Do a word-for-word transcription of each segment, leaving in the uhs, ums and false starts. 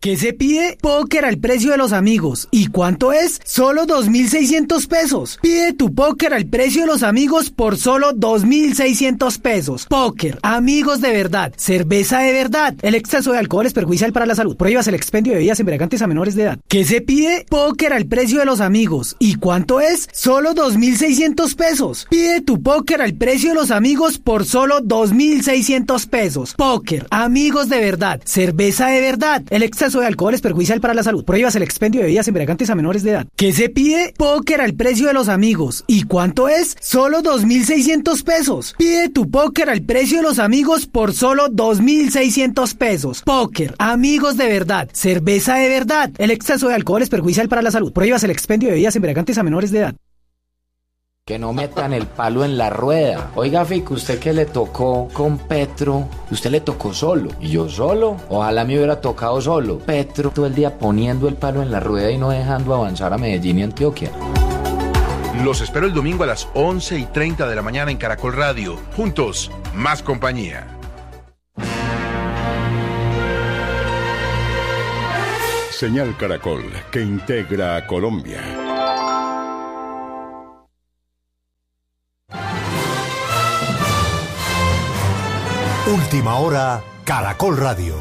¿Qué se pide? Póker al precio de los amigos. ¿Y cuánto es? Solo dos mil seiscientos pesos. Pide tu póker al precio de los amigos por solo dos mil seiscientos pesos. Póker, amigos de verdad, cerveza de verdad. El exceso de alcohol es perjudicial para la salud. Prohíbas el expendio de bebidas embriagantes a menores de edad. ¿Qué se pide? Póker al precio de los amigos. ¿Y cuánto es? Solo dos mil seiscientos pesos. Pide tu póker al precio de los amigos por solo dos mil seiscientos pesos. Póker, amigos de verdad, cerveza de verdad. El exceso de alcohol es perjudicial para la salud. Prohíbas el expendio de bebidas embriagantes a menores de edad. ¿Qué se pide? Póker al precio de los amigos. ¿Y cuánto es? Solo dos mil seiscientos pesos. Pide tu póker al precio de los amigos por solo dos mil seiscientos pesos. Póker, amigos de verdad, cerveza de verdad. El exceso de alcohol es perjudicial para la salud. Prohíbas el expendio de bebidas embriagantes a menores de edad. Que no metan el palo en la rueda. Oiga, Fico, usted que le tocó con Petro, usted le tocó solo. ¿Y yo solo? Ojalá me hubiera tocado solo. Petro todo el día poniendo el palo en la rueda y no dejando avanzar a Medellín y Antioquia. Los espero el domingo a las once y treinta de la mañana en Caracol Radio. Juntos, más compañía. Señal Caracol, que integra a Colombia. Última hora, Caracol Radio.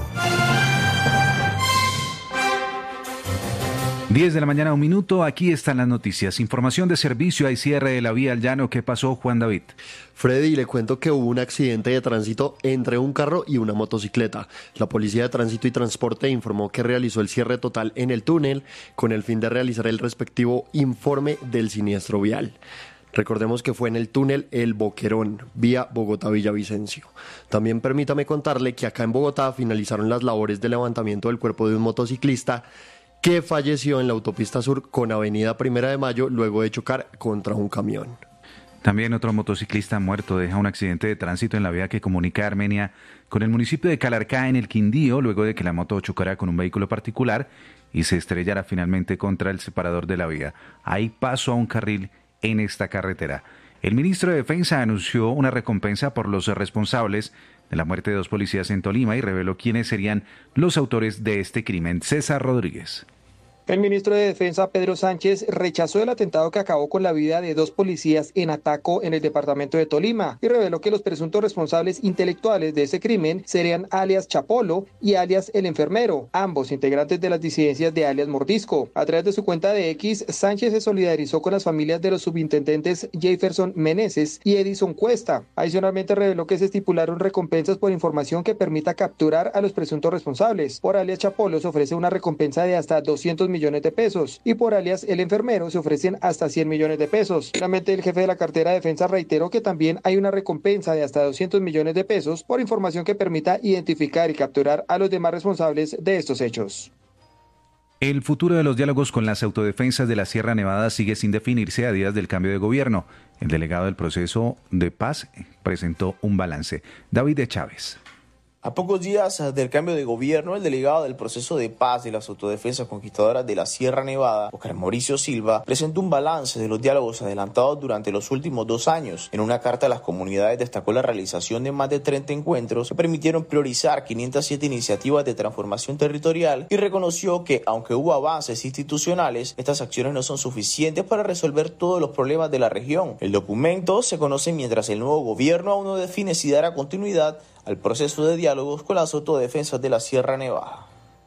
diez de la mañana, un minuto, aquí están las noticias. Información de servicio, hay cierre de la vía al llano. ¿Qué pasó, Juan David? Freddy, le cuento que hubo un accidente de tránsito entre un carro y una motocicleta. La Policía de Tránsito y Transporte informó que realizó el cierre total en el túnel con el fin de realizar el respectivo informe del siniestro vial. Recordemos que fue en el túnel El Boquerón, vía Bogotá-Villavicencio. También permítame contarle que acá en Bogotá finalizaron las labores de levantamiento del cuerpo de un motociclista que falleció en la autopista sur con avenida Primera de Mayo luego de chocar contra un camión. También otro motociclista muerto deja un accidente de tránsito en la vía que comunica Armenia con el municipio de Calarcá en el Quindío, luego de que la moto chocara con un vehículo particular y se estrellara finalmente contra el separador de la vía. Hay paso a un carril en esta carretera. El ministro de Defensa anunció una recompensa por los responsables de la muerte de dos policías en Tolima y reveló quiénes serían los autores de este crimen. César Rodríguez. El ministro de Defensa, Pedro Sánchez, rechazó el atentado que acabó con la vida de dos policías en Ataco, en el departamento de Tolima, y reveló que los presuntos responsables intelectuales de ese crimen serían alias Chapolo y alias El Enfermero, ambos integrantes de las disidencias de alias Mordisco. A través de su cuenta de X, Sánchez se solidarizó con las familias de los subintendentes Jefferson Meneses y Edison Cuesta. Adicionalmente reveló que se estipularon recompensas por información que permita capturar a los presuntos responsables. Por alias Chapolo se ofrece una recompensa de hasta doscientos millones de pesos y por alias El Enfermero se ofrecen hasta cien millones de pesos. Finalmente, el jefe de la cartera de defensa reiteró que también hay una recompensa de hasta doscientos millones de pesos por información que permita identificar y capturar a los demás responsables de estos hechos. El futuro de los diálogos con las autodefensas de la Sierra Nevada sigue sin definirse a días del cambio de gobierno. El delegado del proceso de paz presentó un balance. David de Chávez. A pocos días del cambio de gobierno, el delegado del proceso de paz de las autodefensas conquistadoras de la Sierra Nevada, Oscar Mauricio Silva, presentó un balance de los diálogos adelantados durante los últimos dos años. En una carta a las comunidades destacó la realización de más de treinta encuentros que permitieron priorizar quinientas siete iniciativas de transformación territorial y reconoció que, aunque hubo avances institucionales, estas acciones no son suficientes para resolver todos los problemas de la región. El documento se conoce mientras el nuevo gobierno aún no define si dará continuidad al proceso de diálogos con las autodefensas de la Sierra Nevada.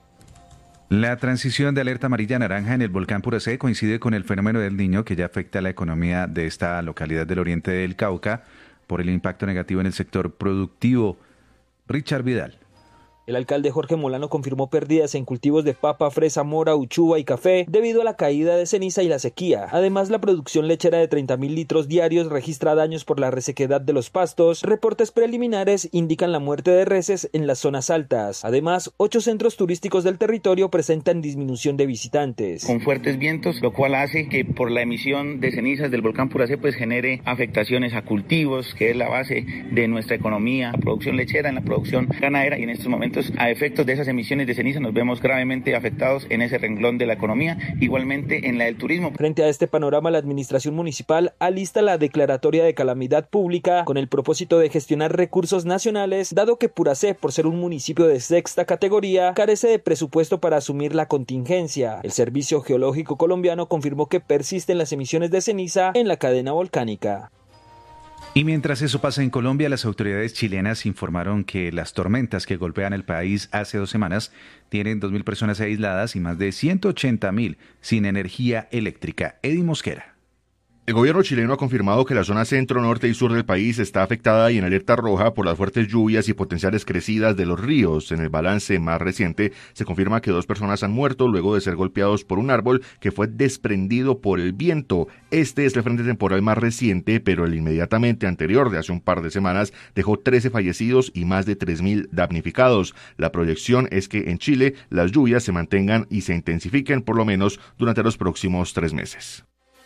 La transición de alerta amarilla a naranja en el volcán Puracé coincide con el fenómeno del Niño que ya afecta a la economía de esta localidad del oriente del Cauca por el impacto negativo en el sector productivo. Richard Vidal. El alcalde Jorge Molano confirmó pérdidas en cultivos de papa, fresa, mora, uchuva y café debido a la caída de ceniza y la sequía. Además, la producción lechera de treinta mil litros diarios registra daños por la resequedad de los pastos. Reportes preliminares indican la muerte de reses en las zonas altas. Además, ocho centros turísticos del territorio presentan disminución de visitantes. Con fuertes vientos, lo cual hace que por la emisión de cenizas del volcán Puracé pues genere afectaciones a cultivos, que es la base de nuestra economía, la producción lechera, en la producción ganadera, y en estos momentos alimentos. A efectos de esas emisiones de ceniza nos vemos gravemente afectados en ese renglón de la economía, igualmente en la del turismo. Frente a este panorama, la administración municipal alista la declaratoria de calamidad pública con el propósito de gestionar recursos nacionales, dado que Puracé, por ser un municipio de sexta categoría, carece de presupuesto para asumir la contingencia. El Servicio Geológico Colombiano confirmó que persisten las emisiones de ceniza en la cadena volcánica. Y mientras eso pasa en Colombia, las autoridades chilenas informaron que las tormentas que golpean el país hace dos semanas tienen dos mil personas aisladas y más de ciento ochenta mil sin energía eléctrica. Eddie Mosquera. El gobierno chileno ha confirmado que la zona centro, norte y sur del país está afectada y en alerta roja por las fuertes lluvias y potenciales crecidas de los ríos. En el balance más reciente se confirma que dos personas han muerto luego de ser golpeados por un árbol que fue desprendido por el viento. Este es el frente temporal más reciente, pero el inmediatamente anterior de hace un par de semanas dejó trece fallecidos y más de tres mil damnificados. La proyección es que en Chile las lluvias se mantengan y se intensifiquen por lo menos durante los próximos tres meses.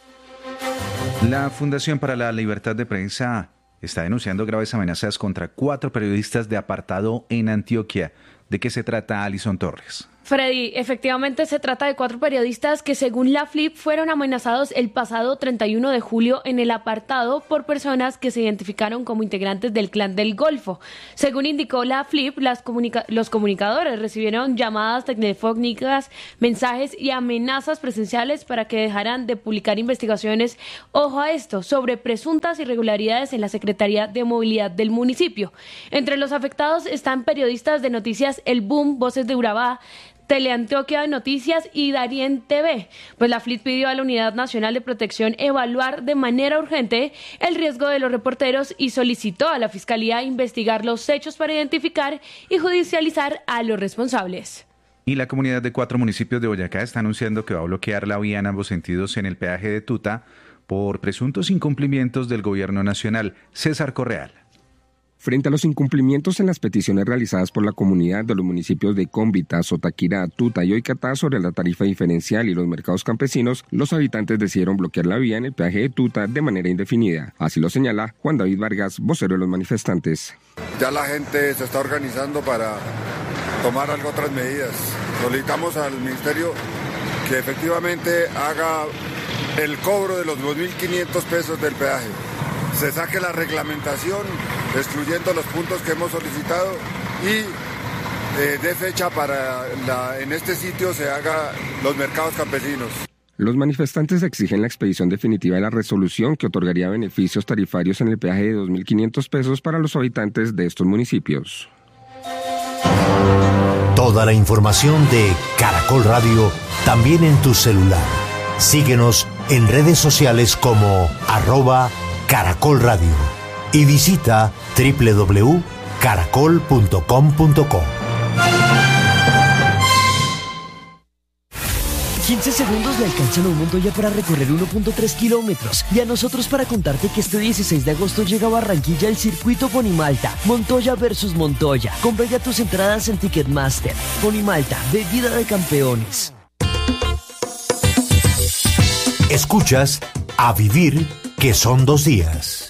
La Fundación para la Libertad de Prensa está denunciando graves amenazas contra cuatro periodistas de Apartado en Antioquia. ¿De qué se trata, Alison Torres? Freddy, efectivamente se trata de cuatro periodistas que según la F L I P fueron amenazados el pasado treinta y uno de julio en el Apartado por personas que se identificaron como integrantes del Clan del Golfo. Según indicó la F L I P, las comunica- los comunicadores recibieron llamadas telefónicas, mensajes y amenazas presenciales para que dejaran de publicar investigaciones, ojo a esto, sobre presuntas irregularidades en la Secretaría de Movilidad del municipio. Entre los afectados están periodistas de noticias El Boom, Voces de Urabá, Teleantioquia de Noticias y Darien T V. Pues la F L I P pidió a la Unidad Nacional de Protección evaluar de manera urgente el riesgo de los reporteros y solicitó a la Fiscalía investigar los hechos para identificar y judicializar a los responsables. Y la comunidad de cuatro municipios de Boyacá está anunciando que va a bloquear la vía en ambos sentidos en el peaje de Tuta por presuntos incumplimientos del gobierno nacional. César Correal. Frente a los incumplimientos en las peticiones realizadas por la comunidad de los municipios de Cómbita, Sotaquirá, Tuta y Oicatá sobre la tarifa diferencial y los mercados campesinos, los habitantes decidieron bloquear la vía en el peaje de Tuta de manera indefinida. Así lo señala Juan David Vargas, vocero de los manifestantes. Ya la gente se está organizando para tomar algo otras medidas. Solicitamos al ministerio que efectivamente haga el cobro de los dos mil quinientos pesos del peaje. Se saque la reglamentación, excluyendo los puntos que hemos solicitado y eh, dé fecha para la, en este sitio se haga los mercados campesinos. Los manifestantes exigen la expedición definitiva de la resolución que otorgaría beneficios tarifarios en el peaje de dos mil quinientos pesos para los habitantes de estos municipios. Toda la información de Caracol Radio también en tu celular. Síguenos en redes sociales como arroba Caracol Radio y visita doble u doble u doble u punto caracol punto com punto co. quince segundos le alcanzan a un Montoya para recorrer uno punto tres kilómetros y a nosotros para contarte que este dieciséis de agosto llega a Barranquilla el circuito Ponimalta, Montoya versus Montoya. Compra ya tus entradas en Ticketmaster. Ponimalta, bebida de campeones. Escuchas A Vivir, que son dos días.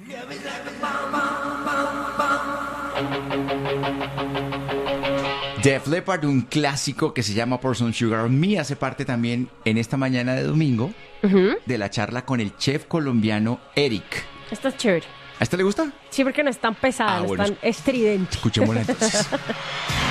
Def Leppard, un clásico que se llama Pour Some Sugar on Me, hace parte también en esta mañana de domingo uh-huh. de la charla con el chef colombiano Eric. Esta es chévere. ¿A este le gusta? Sí, porque no es tan pesada, ah, no bueno, es tan estridente. Escuchémosla entonces.